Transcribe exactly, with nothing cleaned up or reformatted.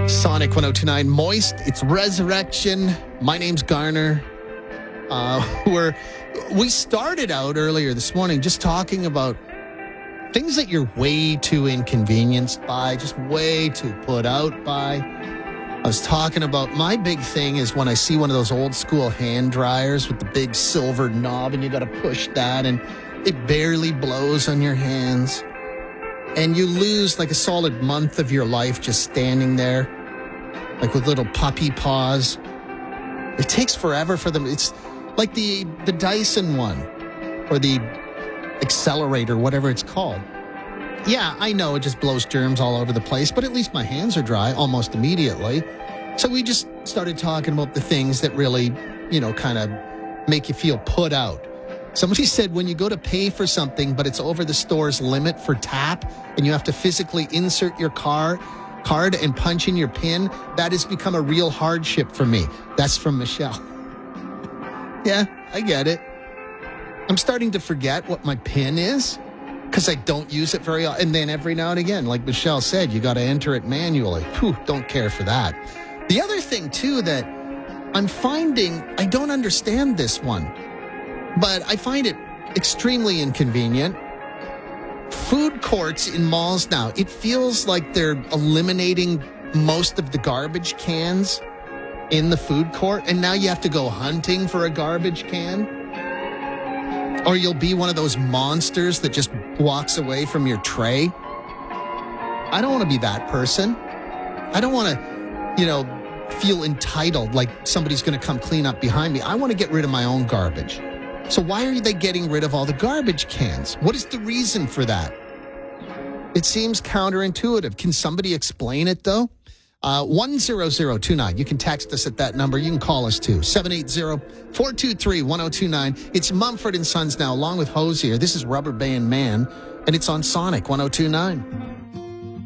Sonic one oh two nine Moist. It's Resurrection. My name's Garner. Uh, we're, we started out earlier this morning just talking about things that you're way too inconvenienced by, just way too put out by. I was talking about my big thing is when I see one of those old school hand dryers with the big silver knob and you got to push that and it barely blows on your hands. And you lose like a solid month of your life just standing there, like with little puppy paws. It takes forever for them. It's like the, the Dyson one or the Accelerator, whatever it's called. Yeah, I know it just blows germs all over the place, but at least my hands are dry almost immediately. So we just started talking about the things that really, you know, kind of make you feel put out. Somebody said when you go to pay for something, but it's over the store's limit for tap, and you have to physically insert your car card and punch in your PIN, that has become a real hardship for me. That's from Michelle. Yeah, I get it. I'm starting to forget what my PIN is because I don't use it very often. And then every now and again, like Michelle said, you got to enter it manually. Whew, don't care for that. The other thing, too, that I'm finding, I don't understand this one, but I find it extremely inconvenient. Food courts in malls now, it feels like they're eliminating most of the garbage cans in the food court, and now you have to go hunting for a garbage can. Or you'll be one of those monsters that just walks away from your tray. I don't want to be that person. I don't want to, you know, feel entitled like somebody's going to come clean up behind me. I want to get rid of my own garbage. So why are they getting rid of all the garbage cans? What is the reason for that? It seems counterintuitive. Can somebody explain it, though? Uh, one zero zero two nine. You can text us at that number. You can call us, too. seven eight zero, four two three, one zero two nine. It's Mumford and Sons now, along with Hosier. This is Rubber Band Man, and it's on Sonic one oh two nine.